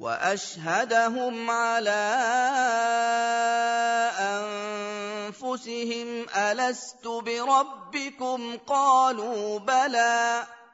وَأَشْهَدَهُمْ عَلَىٰ أَنفُسِهِمْ أَلَسْتُ بِرَبِّكُمْ ۖ قَالُوا بَلَىٰ